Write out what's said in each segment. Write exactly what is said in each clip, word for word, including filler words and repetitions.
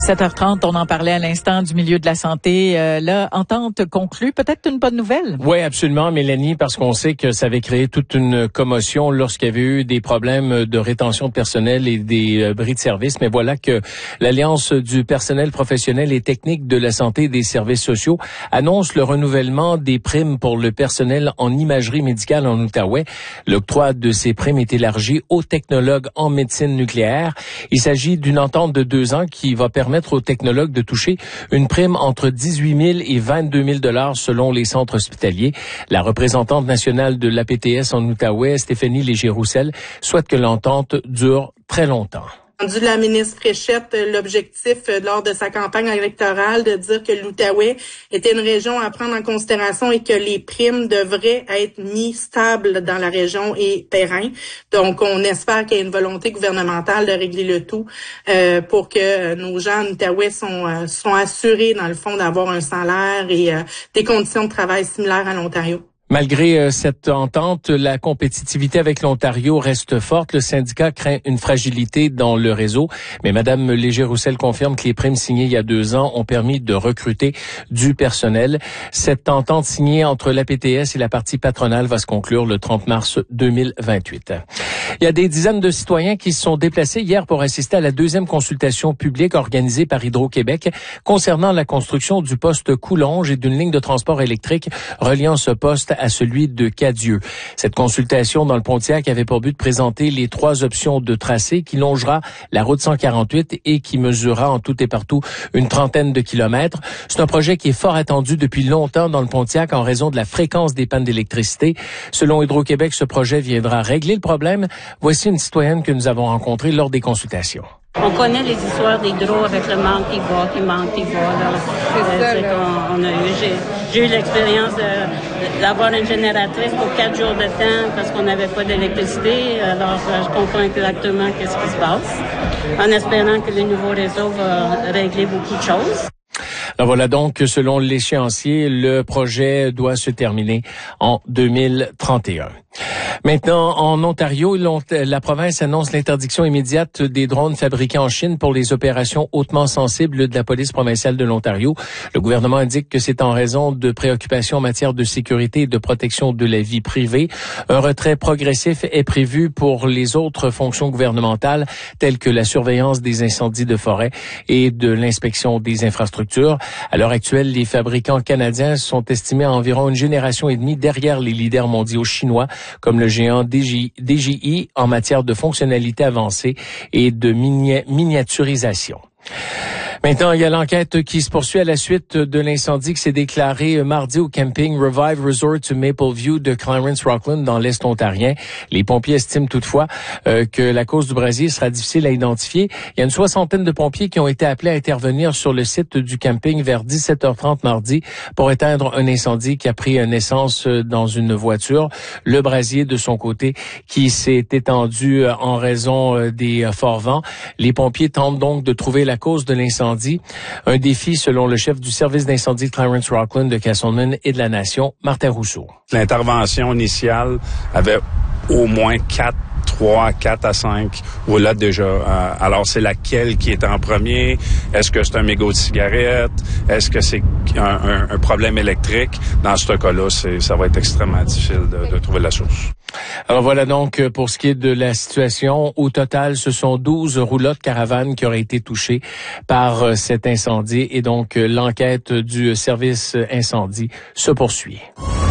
sept heures trente, on en parlait à l'instant du milieu de la santé. Euh, là, entente conclue, peut-être une bonne nouvelle? Oui, absolument, Mélanie, parce qu'on sait que ça avait créé toute une commotion lorsqu'il y avait eu des problèmes de rétention de personnel et des euh, bris de service. Mais voilà que l'Alliance du personnel professionnel et technique de la santé et des services sociaux annonce le renouvellement des primes pour le personnel en imagerie médicale en Outaouais. L'octroi de ces primes est élargi aux technologues en médecine nucléaire. Il s'agit d'une entente de deux ans qui va permettre aux technologues de toucher une prime entre dix-huit mille et vingt-deux mille dollars selon les centres hospitaliers. La représentante nationale de l'A P T S en Outaouais, Stéphanie Léger-Roussel, souhaite que l'entente dure très longtemps. De la ministre Fréchette l'objectif lors de sa campagne électorale de dire que l'Outaouais était une région à prendre en considération et que les primes devraient être mises stables dans la région et pérennes. Donc, on espère qu'il y a une volonté gouvernementale de régler le tout euh, pour que nos gens en Outaouais sont, euh, sont assurés, dans le fond, d'avoir un salaire et euh, des conditions de travail similaires à l'Ontario. Malgré euh, cette entente, la compétitivité avec l'Ontario reste forte. Le syndicat craint une fragilité dans le réseau. Mais Mme Léger-Roussel confirme que les primes signées il y a deux ans ont permis de recruter du personnel. Cette entente signée entre l'A P T S et la partie patronale va se conclure le trente mars deux mille vingt-huit. Il y a des dizaines de citoyens qui se sont déplacés hier pour assister à la deuxième consultation publique organisée par Hydro-Québec concernant la construction du poste Coulonge et d'une ligne de transport électrique reliant ce poste à celui de Cadieux. Cette consultation dans le Pontiac avait pour but de présenter les trois options de tracé qui longera la route cent quarante-huit et qui mesurera en tout et partout une trentaine de kilomètres. C'est un projet qui est fort attendu depuis longtemps dans le Pontiac en raison de la fréquence des pannes d'électricité. Selon Hydro-Québec, ce projet viendra régler le problème. Voici une citoyenne que nous avons rencontrée lors des consultations. On connaît les histoires d'hydro avec le manque qui va, qui manque, qui va. Là. C'est ça, c'est qu'on on a eu. J'ai, j'ai eu l'expérience de, d'avoir une génératrice pour quatre jours de temps parce qu'on n'avait pas d'électricité. Alors, je comprends exactement qu'est-ce qui se passe. En espérant que le nouveau réseau va régler beaucoup de choses. Alors voilà donc, selon l'échéancier, le projet doit se terminer en deux mille trente et un. Maintenant, en Ontario, la province annonce l'interdiction immédiate des drones fabriqués en Chine pour les opérations hautement sensibles de la police provinciale de l'Ontario. Le gouvernement indique que c'est en raison de préoccupations en matière de sécurité et de protection de la vie privée. Un retrait progressif est prévu pour les autres fonctions gouvernementales, telles que la surveillance des incendies de forêt et de l'inspection des infrastructures. À l'heure actuelle, les fabricants canadiens sont estimés à environ une génération et demie derrière les leaders mondiaux chinois, comme le géant D J I en matière de fonctionnalités avancées et de mini- miniaturisation. Maintenant, il y a l'enquête qui se poursuit à la suite de l'incendie qui s'est déclaré mardi au camping Revive Resort to Mapleview de Clarence Rockland dans l'Est ontarien. Les pompiers estiment toutefois euh, que la cause du brasier sera difficile à identifier. Il y a une soixantaine de pompiers qui ont été appelés à intervenir sur le site du camping vers dix-sept heures trente mardi pour éteindre un incendie qui a pris naissance dans une voiture. Le brasier, de son côté, qui s'est étendu en raison des forts vents. Les pompiers tentent donc de trouver la cause de l'incendie. Un défi selon le chef du service d'incendie de Clarence Rockland de Castleman et de la Nation, Martin Rousseau. L'intervention initiale avait au moins quatre, trois, quatre à cinq roulettes déjà. Euh, alors, c'est laquelle qui est en premier? Est-ce que c'est un mégot de cigarette? Est-ce que c'est un, un, un problème électrique? Dans ce cas-là, c'est, ça va être extrêmement difficile de, de trouver la source. Alors voilà donc pour ce qui est de la situation. Au total, ce sont douze roulottes caravanes qui auraient été touchées par cet incendie et donc l'enquête du service incendie se poursuit.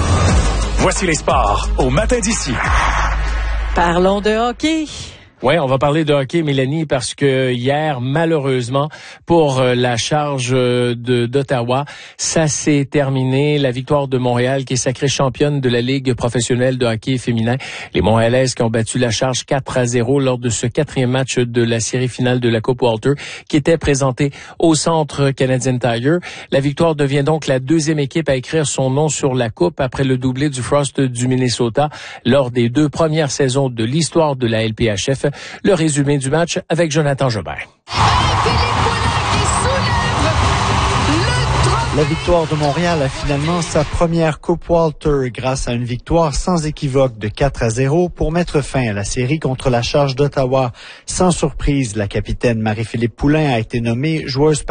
Voici les sports au matin d'ici. Parlons de hockey. Oui, on va parler de hockey, Mélanie, parce que hier, malheureusement, pour la charge de d'Ottawa, ça s'est terminé. La victoire de Montréal, qui est sacrée championne de la Ligue professionnelle de hockey féminin. Les Montréalaises qui ont battu la charge quatre à zéro lors de ce quatrième match de la série finale de la Coupe Walter, qui était présentée au Centre Canadian Tire. La victoire devient donc la deuxième équipe à écrire son nom sur la Coupe après le doublé du Frost du Minnesota lors des deux premières saisons de l'histoire de la L P H F. Le résumé du match avec Jonathan Jobert. La La Victoire de Montréal a finalement sa première Coupe Walter grâce à une victoire sans équivoque de quatre à zéro pour mettre fin à la série contre la Charge d'Ottawa. Sans surprise, la capitaine Marie-Philippe Poulin a été nommée joueuse